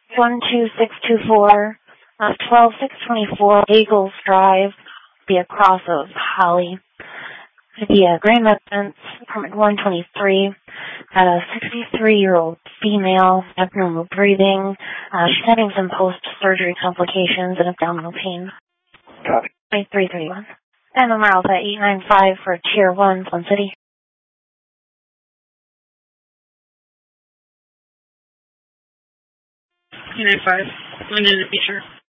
12624, 12624 Eagles Drive, be across of Holly. The Grand Residence, apartment 123, had a 63-year-old female, abnormal breathing. She's having some post-surgery complications and abdominal pain. Copy. 331. And the Alpha 895 for Tier 1, Sun City. 895, going in to be sure.